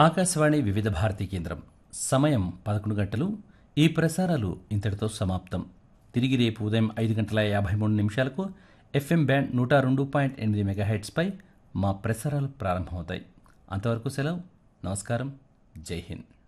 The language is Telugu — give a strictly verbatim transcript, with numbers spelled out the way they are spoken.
ఆకాశవాణి వివిధ భారతీ కేంద్రం సమయం పదకొండు గంటలు. ఈ ప్రసారాలు ఇంతటితో సమాప్తం. తిరిగి రేపు ఉదయం ఐదు గంటల యాభై మూడు నిమిషాలకు ఎఫ్ఎం బ్యాండ్ నూట రెండు పాయింట్ ఎనిమిది మెగాహెట్స్పై మా ప్రసారాలు ప్రారంభమవుతాయి. అంతవరకు సెలవు. నమస్కారం. జై హింద్.